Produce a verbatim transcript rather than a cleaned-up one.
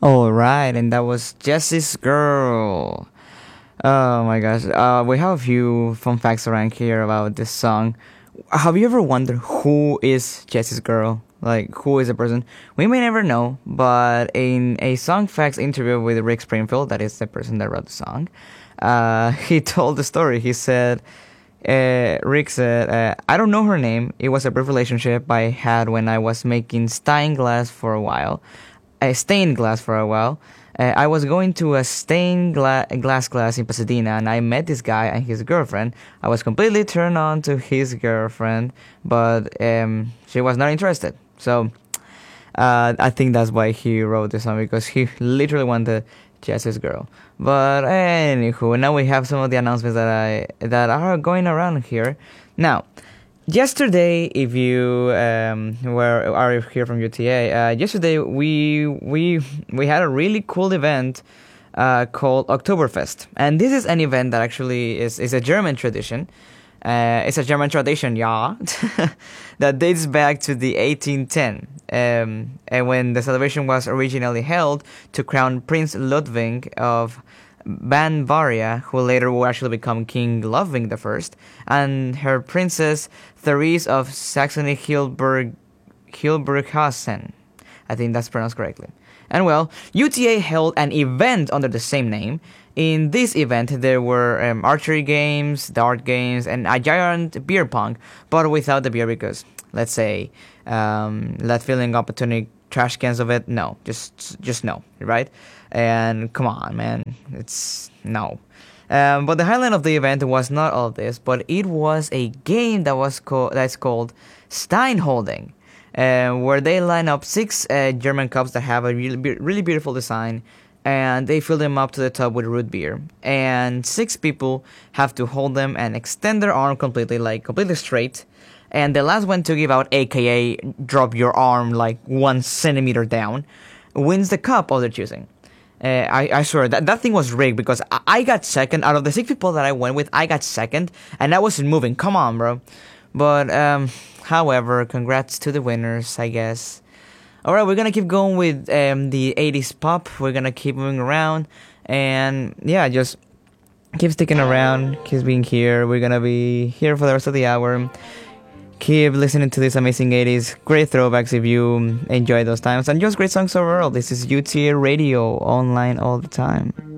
All right, and that was Jessie's Girl. Oh my gosh. Uh, we have a few fun facts around here about this song. Have you ever wondered who is Jessie's Girl? Like, who is the person? We may never know, but in a Song Facts interview with Rick Springfield, that is the person that wrote the song, uh, he told the story. He said, uh, Rick said, uh, I don't know her name. It was a brief relationship I had when I was making stained glass for a while. Uh, stained glass for a while. Uh, I was going to a stained gla- glass class in Pasadena, and I met this guy and his girlfriend. I was completely turned on to his girlfriend, but um, she was not interested. So uh, I think that's why he wrote this song, because he literally wanted Jessie's girl. But anywho, now we have some of the announcements that I that are going around here. Now, yesterday, if you um, were are here from U T A, uh, yesterday we we we had a really cool event uh, called Oktoberfest, and this is an event that actually is is a German tradition. Uh, it's a German tradition, yeah, that dates back to the eighteen ten, um, and when the celebration was originally held to crown Prince Ludwig of Bavaria, who later will actually become King Ludwig the First, and her Princess Therese of Saxony-Hilburg, Hilburghausen. I think that's pronounced correctly. And well, U T A held an event under the same name. In this event, there were um, archery games, dart games, and a giant beer pong, but without the beer because, let's say, um, that filling opportunity trash cans of it, no, just just no, right? And come on, man, it's no. Um, but the highlight of the event was not all this, but it was a game that was co- that's called Steinholding, uh, where they line up six uh, German cups that have a really, be- really beautiful design, and they fill them up to the top with root beer. And six people have to hold them and extend their arm completely, like completely straight. And the last one to give out, aka drop your arm like one centimeter down, wins the cup of their choosing. Uh, I, I swear, that, that thing was rigged because I, I got second. Out of the six people that I went with, I got second. And I wasn't moving. Come on, bro. But, um, however, congrats to the winners, I guess. Alright, we're gonna keep going with um, the eighties pop. We're gonna keep moving around. And, yeah, just keep sticking around. Keep being here. We're gonna be here for the rest of the hour. Keep listening to these amazing eighties. Great throwbacks if you enjoy those times. And just great songs overall. This is U T A Radio, online all the time.